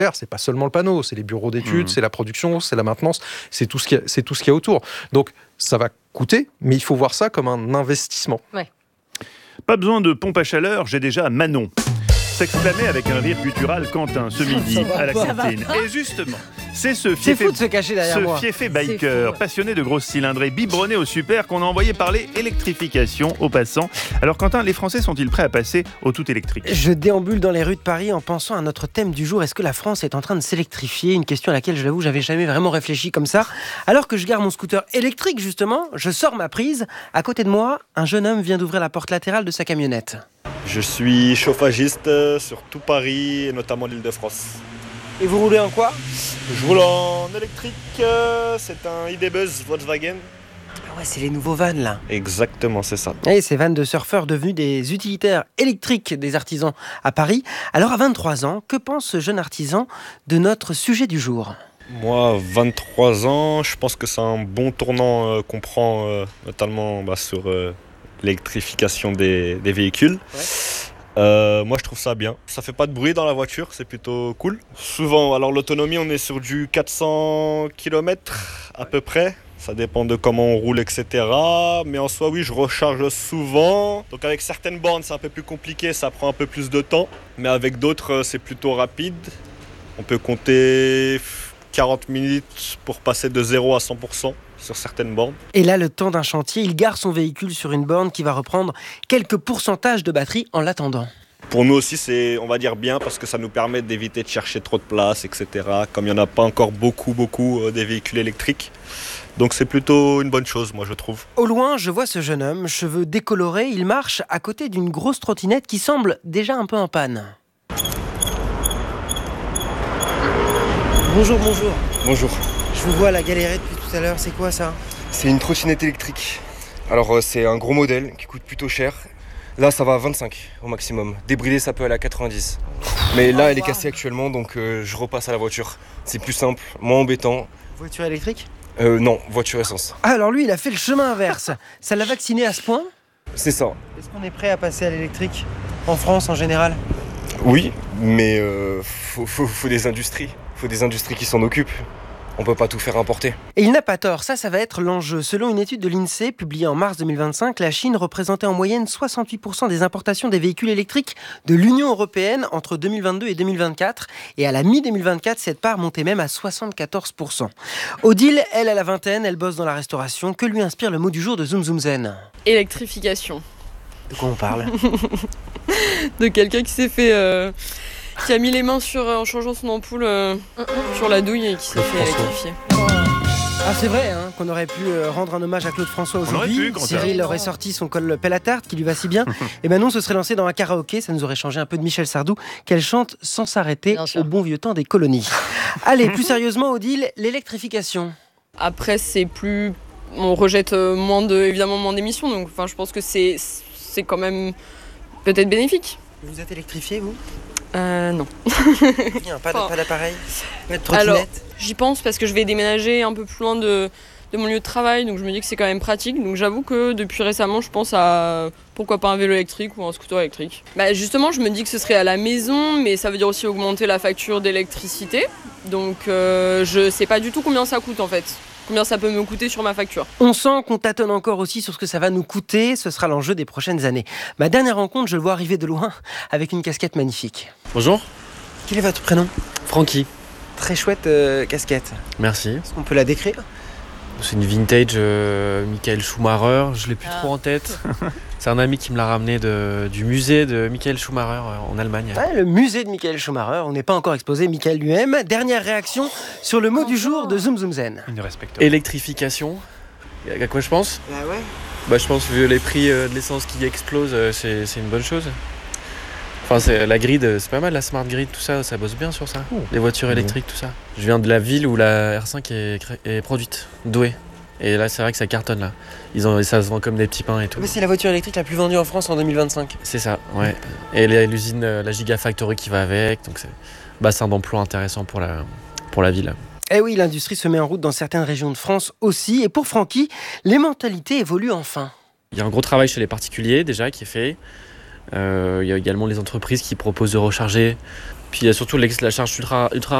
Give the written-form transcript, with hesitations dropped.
C'est pas seulement le panneau, c'est les bureaux d'études, c'est la production, c'est la maintenance, c'est tout ce qu'il y a autour. Donc ça va coûter, mais il faut voir ça comme un investissement. Ouais. Pas besoin de pompe à chaleur, j'ai déjà Manon. S'exclamait avec un rire guttural Quentin ce midi à la cantine. Et justement, c'est ce fou de se cacher derrière moi. fiefé biker, passionné de grosses cylindrées, biberonné au super, qu'on a envoyé parler électrification aux passants. Alors Quentin, les Français sont-ils prêts à passer au tout électrique ? Je déambule dans les rues de Paris en pensant à notre thème du jour. Est-ce que la France est en train de s'électrifier ? Une question à laquelle, je l'avoue, j'avais jamais vraiment réfléchi comme ça. Alors que je gare mon scooter électrique, justement, je sors ma prise. À côté de moi, un jeune homme vient d'ouvrir la porte latérale de sa camionnette. Je suis chauffagiste sur tout Paris et notamment l'Île-de-France. Et vous roulez en quoi ? Je roule en électrique, c'est un ID Buzz Volkswagen. Ah ouais, c'est les nouveaux vans là. Exactement, c'est ça. Et ces vans de surfeurs devenus des utilitaires électriques des artisans à Paris. Alors à 23 ans, que pense ce jeune artisan de notre sujet du jour ? Moi, 23 ans, je pense que c'est un bon tournant qu'on prend notamment sur l'électrification des véhicules. Ouais. Moi je trouve ça bien. Ça fait pas de bruit dans la voiture, c'est plutôt cool. Souvent, alors l'autonomie on est sur du 400 km à peu près. Ça dépend de comment on roule, etc. Mais en soi, oui, je recharge souvent. Donc avec certaines bornes, c'est un peu plus compliqué, ça prend un peu plus de temps. Mais avec d'autres, c'est plutôt rapide. On peut compter 40 minutes pour passer de 0 à 100%. Sur certaines bornes. Et là, le temps d'un chantier, il gare son véhicule sur une borne qui va reprendre quelques pourcentages de batterie en l'attendant. Pour nous aussi, c'est, on va dire, bien parce que ça nous permet d'éviter de chercher trop de place, etc. Comme il n'y en a pas encore beaucoup des véhicules électriques. Donc c'est plutôt une bonne chose, moi, je trouve. Au loin, je vois ce jeune homme, cheveux décolorés. Il marche à côté d'une grosse trottinette qui semble déjà un peu en panne. Bonjour. Bonjour. Je vous vois à la galérer depuis tout à l'heure, c'est quoi ça ? C'est une trottinette électrique. Alors c'est un gros modèle qui coûte plutôt cher. Là ça va à 25 au maximum. Débridé ça peut aller à 90. Mais là elle est cassée actuellement donc je repasse à la voiture. C'est plus simple, moins embêtant. Voiture électrique ? Non, voiture essence. Ah alors lui il a fait le chemin inverse. Ça l'a vacciné à ce point ? C'est ça. Est-ce qu'on est prêt à passer à l'électrique en France en général ? Oui, mais faut des industries. Faut des industries qui s'en occupent. On peut pas tout faire importer. Et il n'a pas tort, ça va être l'enjeu. Selon une étude de l'INSEE publiée en mars 2025, la Chine représentait en moyenne 68% des importations des véhicules électriques de l'Union européenne entre 2022 et 2024. Et à la mi-2024, cette part montait même à 74%. Odile, elle a la vingtaine, elle bosse dans la restauration. Que lui inspire le mot du jour de Zoom Zoom Zen ? Électrification. De quoi on parle ? De quelqu'un qui s'est fait... qui a mis les mains en changeant son ampoule sur la douille et qui s'est fait électrifier. Ah c'est vrai qu'on aurait pu rendre un hommage à Claude François aujourd'hui. Cyril aurait sorti son col pelle à tarte qui lui va si bien. Et Manon se serait lancé dans un karaoké, ça nous aurait changé un peu de Michel Sardou qu'elle chante sans s'arrêter au bon vieux temps des colonies. Allez, plus sérieusement Odile, l'électrification. Après on rejette évidemment moins d'émissions, donc je pense que c'est quand même peut-être bénéfique. Vous êtes électrifié vous ? Non. Pas d'appareil, pas de trottinette. Alors, j'y pense parce que je vais déménager un peu plus loin de mon lieu de travail, donc je me dis que c'est quand même pratique. Donc j'avoue que depuis récemment, je pense à pourquoi pas un vélo électrique ou un scooter électrique. Justement, je me dis que ce serait à la maison, mais ça veut dire aussi augmenter la facture d'électricité. Donc je sais pas du tout combien ça coûte en fait. Combien ça peut me coûter sur ma facture. On sent qu'on tâtonne encore aussi sur ce que ça va nous coûter. Ce sera l'enjeu des prochaines années. Ma dernière rencontre, je le vois arriver de loin avec une casquette magnifique. Bonjour. Quel est votre prénom ? Francky. Très chouette casquette. Merci. Est-ce qu'on peut la décrire ? C'est une vintage Michael Schumacher. Je l'ai plus trop en tête. C'est un ami qui me l'a ramené du musée de Michael Schumacher en Allemagne. Ouais, le musée de Michael Schumacher. On n'est pas encore exposé Michael lui-même. Dernière réaction sur le mot du jour de Zoom Zoom Zen. Il ne respecte pas. Électrification. À quoi je pense ? Je pense vu les prix de l'essence qui explosent, c'est une bonne chose. La grid, c'est pas mal, la smart grid, tout ça, ça bosse bien sur ça. Les voitures électriques, tout ça. Je viens de la ville où la R5 est produite, Douai. Et là, c'est vrai que ça cartonne là. Ça se vend comme des petits pains et tout. Mais c'est la voiture électrique la plus vendue en France en 2025. C'est ça, ouais. Et l'usine, la Gigafactory qui va avec, donc c'est bassin d'emploi intéressant pour la ville. Eh oui, l'industrie se met en route dans certaines régions de France aussi. Et pour Francky, les mentalités évoluent enfin. Il y a un gros travail chez les particuliers déjà qui est fait. Il y a également les entreprises qui proposent de recharger Puis il y a surtout la charge ultra